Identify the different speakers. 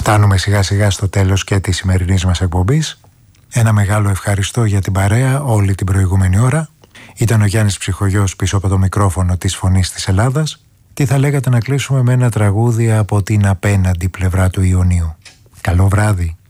Speaker 1: Φτάνουμε σιγά σιγά στο τέλος και της σημερινής μας εκπομπής. Ένα μεγάλο ευχαριστώ για την παρέα όλη την προηγούμενη ώρα. Ήταν ο Γιάννης Ψυχογιός πίσω από το μικρόφωνο της Φωνής της Ελλάδας. Τι θα λέγατε να κλείσουμε με ένα τραγούδι από την απέναντι πλευρά του Ιωνίου? Καλό βράδυ.